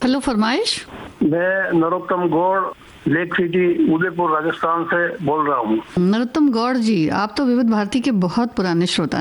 Hello, फरमाइश। मैं Narottam Gaur, lake city, Udaipur, Rajasthan से बोल रहा हूँ। नरोत्तम गौड़ जी, आप तो विविध भारती के बहुत पुराने श्रोता